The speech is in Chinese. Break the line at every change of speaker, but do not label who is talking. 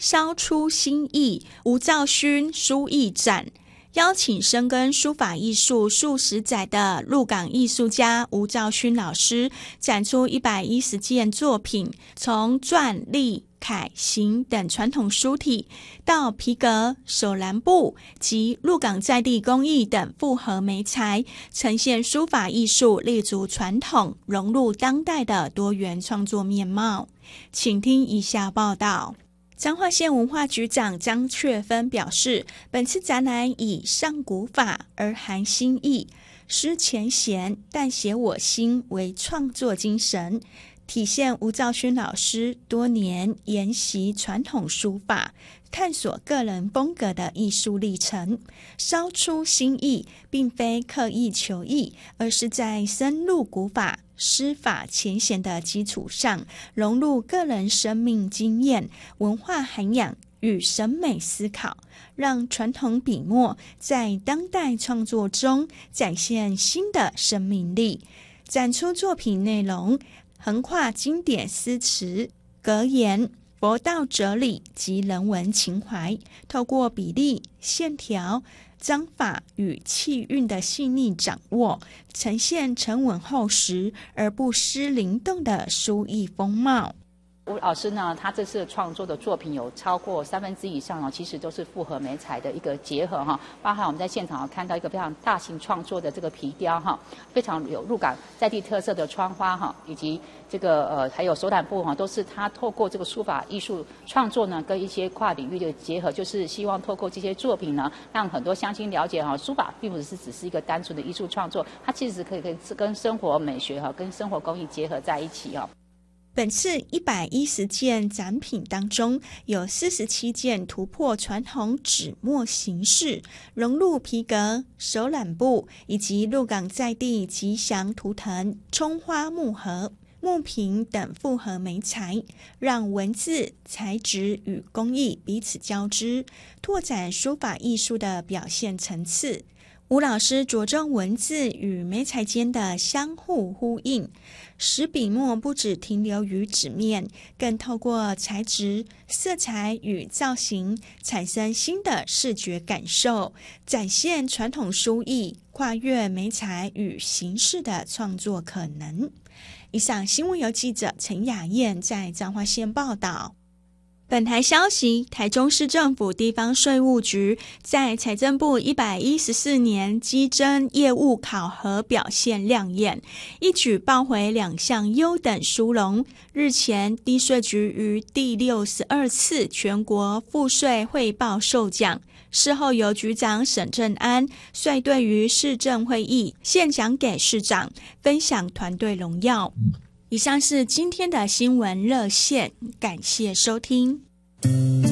烧出新意吴兆勋书艺展，邀请深耕书法艺术数十载的鹿港艺术家吴兆勋老师展出110件作品，从篆、隶、楷、行等传统书体，到皮革、手蓝布及鹿港在地工艺等复合媒材，呈现书法艺术立足传统、融入当代的多元创作面貌。请听以下报道。彰化县文化局长张雀芬表示，本次展览以上古法而含新意，诗浅显但写我心为创作精神，体现吴兆勋老师多年研习传统书法，探索个人风格的艺术历程。烧出新意并非刻意求异，而是在深入古法诗法浅显的基础上，融入个人生命经验、文化涵养与审美思考，让传统笔墨在当代创作中展现新的生命力。展出作品内容横跨经典诗词、格言、佛道哲理及人文情怀，透过比例、线条、章法与气韵的细腻掌握，呈现沉稳厚实而不失灵动的书艺风貌。
吴老师呢，他这次创作的作品有超过1/3以上其实都是复合媒材的一个结合包含我们在现场看到一个非常大型创作的这个皮雕非常有鹿港在地特色的窗花以及这个还有手染布都是他透过这个书法艺术创作呢，跟一些跨领域的结合，就是希望透过这些作品呢，让很多乡亲了解书法并不是只是一个单纯的艺术创作，它其实可以跟生活美学跟生活工艺结合在一起
本次110件展品当中，有47件突破传统纸墨形式，融入皮革、手染布以及鹿港在地吉祥图腾、葱花木盒、木瓶等复合媒材，让文字、材质与工艺彼此交织，拓展书法艺术的表现层次。吴老师着重文字与媒材间的相互呼应，使笔墨不只停留于纸面，更透过材质、色彩与造型产生新的视觉感受，展现传统书艺跨越媒材与形式的创作可能。以上新闻由记者陈雅燕在彰化县报道。本台消息，台中市政府地方税务局在财政部114年稽征业务考核表现亮眼，一举报回2项优等殊荣。日前，地税局于第62次全国赋税汇报授奖，事后由局长沈正安率队于市政会议献奖给市长，分享团队荣耀。以上是今天的新闻热线，感谢收听。